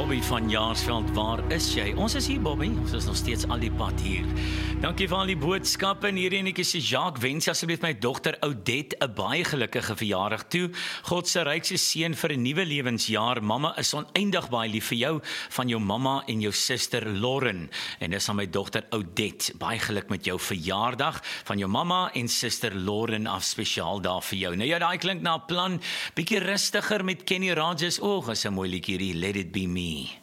Bobby van Jaarsveld, waar is jy? Ons is hier, Bobby, ons is nog steeds al die pad hier. Dankie vir al die boodskappe, en hierdie enetjie sê, Jacques, wens asseblief my dogter Oudette 'n baie gelukkige verjaardag toe. God se rykste seën vir 'n nuwe lewensjaar. Mamma is oneindig baie lief vir jou, van jou mamma en jou suster Lauren. En dis aan my dogter Oudette. Baie geluk met jou verjaardag, van jou mamma en suster Lauren af, spesiaal daar vir jou. Nou ja, daai klink na 'n plan, bietjie rustiger met Kenny Rogers. Is 'n mooi liedjie hierdie, Let It Be Me.